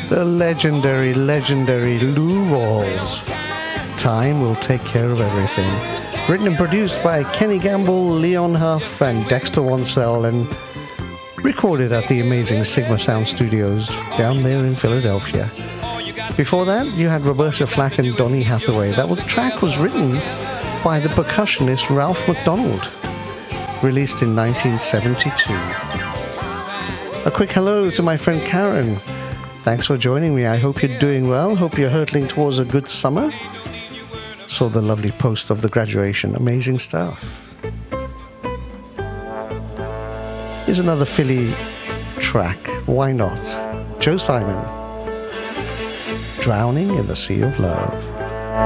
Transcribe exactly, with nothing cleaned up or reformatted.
The legendary, legendary Lou Rawls. Time Will Take Care of Everything. Written and produced by Kenny Gamble, Leon Huff, and Dexter Wansell, and recorded at the amazing Sigma Sound Studios down there in Philadelphia. Before that, you had Roberta Flack and Donny Hathaway. That was, track was written by the percussionist Ralph McDonald, released in nineteen seventy-two. A quick hello to my friend Karen. Thanks for joining me. I hope you're doing well. Hope you're hurtling towards a good summer. Saw the lovely post of the graduation. Amazing stuff. Here's another Philly track. Why not? Joe Simon. Drowning in the Sea of Love.